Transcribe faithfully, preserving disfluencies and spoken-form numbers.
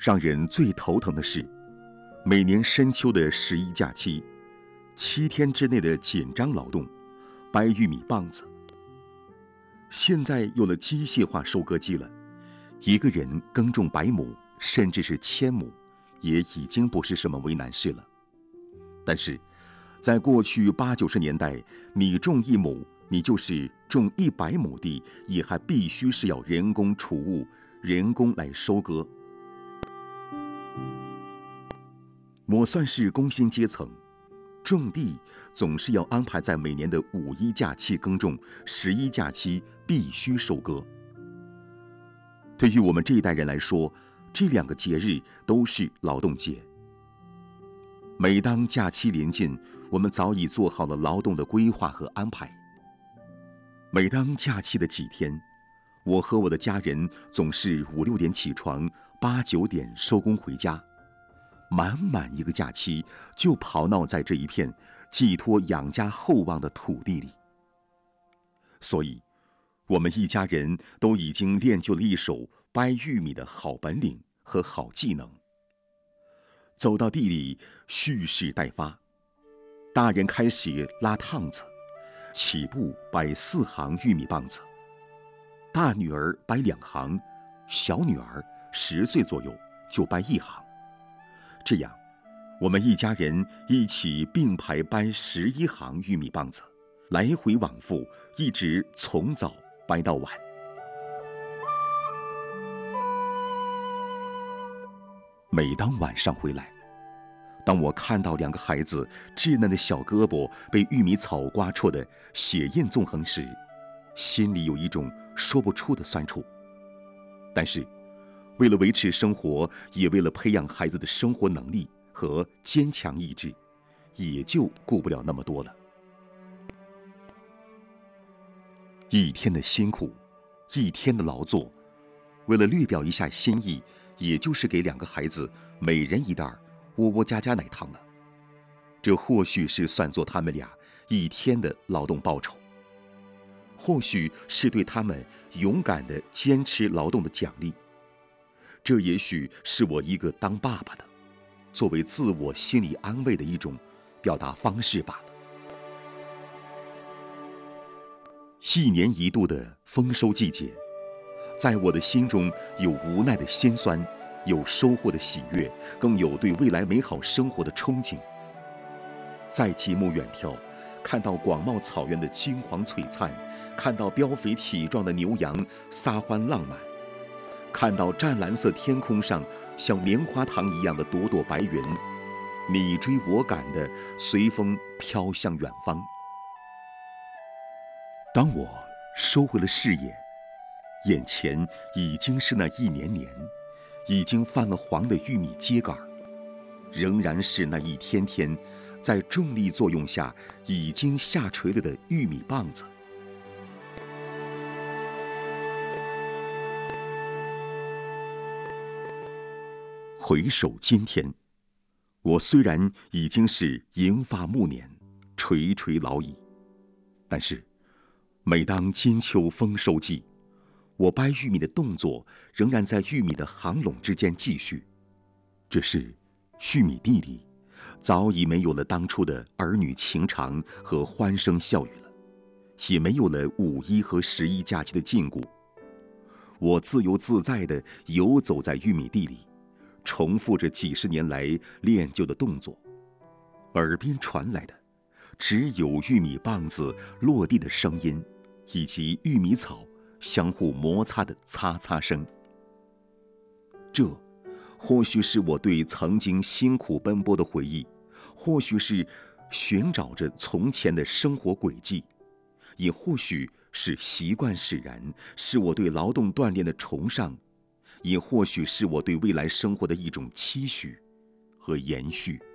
让人最头疼的是，每年深秋的十一假期，七天之内的紧张劳动，掰玉米棒子。现在有了机械化收割机了，一个人耕种百亩，甚至是千亩，也已经不是什么为难事了。但是，在过去八九十年代，你种一亩，你就是种一百亩地，也还必须是要人工储物，人工来收割。我算是工薪阶层，种地总是要安排在每年的五一假期耕种，十一假期必须收割。对于我们这一代人来说，这两个节日都是劳动节。每当假期临近，我们早已做好了劳动的规划和安排。每当假期的几天，我和我的家人总是五六点起床，八九点收工回家。满满一个假期就跑闹在这一片寄托养家厚望的土地里。所以，我们一家人都已经练就了一手掰玉米的好本领和好技能。走到地里，蓄势待发。大人开始拉趟子，起步掰四行玉米棒子。大女儿掰两行，小女儿十岁左右就掰一行。这样，我们一家人一起并排掰十一行玉米棒子，来回往复，一直从早掰到晚。每当晚上回来，当我看到两个孩子稚嫩的小胳膊被玉米草刮戳的血印纵横时，心里有一种说不出的酸楚。但是，为了维持生活，也为了培养孩子的生活能力和坚强意志，也就顾不了那么多了。一天的辛苦，一天的劳作，为了略表一下心意，也就是给两个孩子每人一袋窝窝家家奶糖了。这或许是算作他们俩一天的劳动报酬，或许是对他们勇敢的坚持劳动的奖励。这也许是我一个当爸爸的，作为自我心理安慰的一种表达方式罢了。一年一度的丰收季节，在我的心中有无奈的心酸，有收获的喜悦，更有对未来美好生活的憧憬。在极目远眺，看到广袤草原的金黄璀璨，看到膘肥体壮的牛羊撒欢浪漫，看到湛蓝色天空上像棉花糖一样的朵朵白云，你追我赶的随风飘向远方。当我收回了视野，眼前已经是那一年年已经泛了黄的玉米秸秆，仍然是那一天天在重力作用下已经下垂了的玉米棒子。回首今天，我虽然已经是银发暮年，垂垂老矣，但是每当金秋丰收季，我掰玉米的动作仍然在玉米的行垄之间继续。这是玉米地里早已没有了当初的儿女情长和欢声笑语了，也没有了五一和十一假期的禁锢。我自由自在地游走在玉米地里，重复着几十年来练就的动作，耳边传来的只有玉米棒子落地的声音，以及玉米草相互摩擦的擦擦声。这或许是我对曾经辛苦奔波的回忆，或许是寻找着从前的生活轨迹，也或许是习惯使然，是我对劳动锻炼的崇尚，也或许是我对未来生活的一种期许和延续。